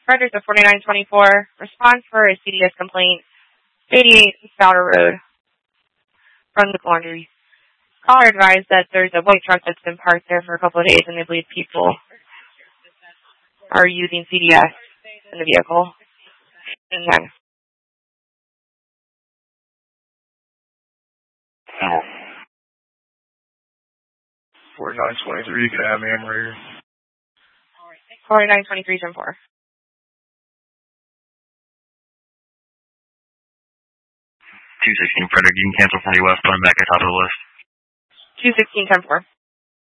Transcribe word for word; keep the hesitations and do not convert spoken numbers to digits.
Frederick of forty-nine twenty-four. Response for a C D S complaint. eighty-eight Fowler Road. From the laundry. Caller advised that there's a white truck that's been parked there for a couple of days and they believe people are using C D S in the vehicle. And then forty-nine twenty-three, you can have me, I'm right here. forty-nine twenty-three, ten four. two sixteen, Frederick, you can cancel forty West, put him back at top of the list. two sixteen, ten four.